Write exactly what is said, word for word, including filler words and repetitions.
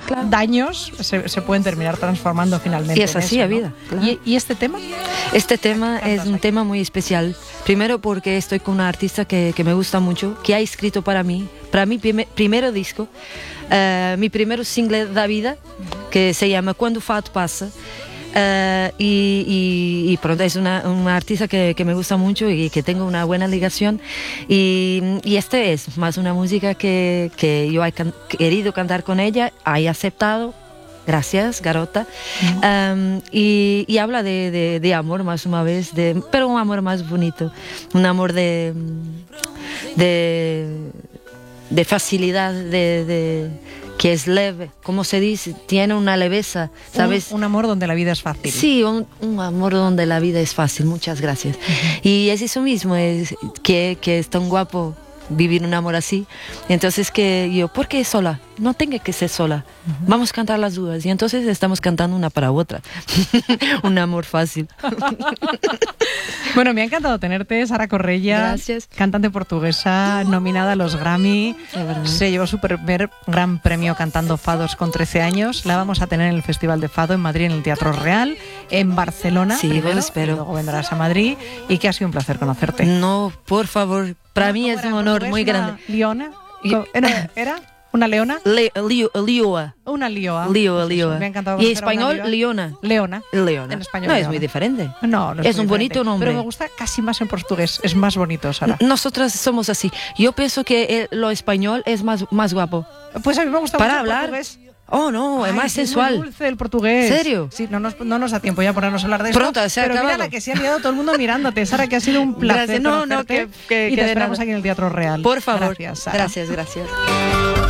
claro. daños se, se pueden terminar transformando finalmente. Y es así, eso, la ¿no? vida. Claro. ¿Y, ¿Y este tema? Este tema es un tema muy especial. Primero porque estoy con una artista que, que me gusta mucho, que ha escrito para mí, para mi primer, primero disco, uh, mi primer single da vida, que se llama Quando o Fado Passa. Uh, y, y, y pronto es una, una artista que, que me gusta mucho y que tengo una buena ligación y, y este es más una música que, que yo he can querido cantar con ella, he aceptado, gracias Garota. Uh-huh. um, y, y habla de, de, de amor más una vez, de, pero un amor más bonito, un amor de de, de facilidad, de, de que es leve, como se dice, tiene una leveza, ¿sabes? Un, un amor donde la vida es fácil. Sí, un, un amor donde la vida es fácil, muchas gracias. Uh-huh. Y es eso mismo, es que, que es tan guapo vivir un amor así. Entonces que yo, ¿por qué sola? No tengo que ser sola. Uh-huh. Vamos a cantar las dudas. Y entonces estamos cantando una para otra. Un amor fácil. Bueno, me ha encantado tenerte, Sara Correia. Gracias. Cantante portuguesa, nominada a los Grammy. Se llevó su primer gran premio cantando fados con trece años. La vamos a tener en el Festival de Fado en Madrid, en el Teatro Real, en Barcelona. Sí, primero, lo espero. Y luego vendrás a Madrid. Y que ha sido un placer conocerte. No, por favor. Para mí es un honor muy grande. ¿Liona? ¿Era? ¿Era? ¿Una leona? Le, lio, lioa. Una lioa. Lioa, lioa. Me ha encantado. Y en español, leona. Leona. Leona. En español, no leona. Es muy diferente. No, no es, es un diferente. bonito nombre. Pero me gusta casi más en portugués. Es más bonito, Sara. Nosotros somos así. Yo pienso que lo español es más, más guapo. Pues a mí me gusta Para mucho hablar. el portugués. Oh, no, Ay, es más es sensual. muy dulce el portugués. ¿Serio? Sí, no nos, no nos da tiempo ya ponernos a hablar de esto. Pronto, se ha Pero acabado. mira la que se ha liado todo el mundo mirándote. Sara, que ha sido un placer Gracias. No, no, conocerte. que, que, y que te esperamos nada. aquí en el Teatro Real. Por favor. Gracias, Sara. Gracias, gracias.